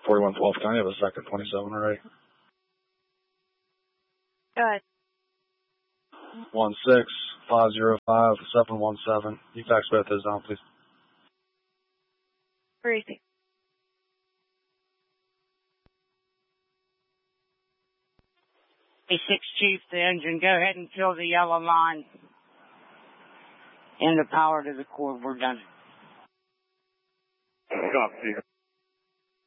4112, can I have a second 27 already? Go ahead. 16505-717. You fax both those down, please. Crazy. Hey, 6 Chief, the engine. Go ahead and fill the yellow line. And the power to the cord. We're done. Copy.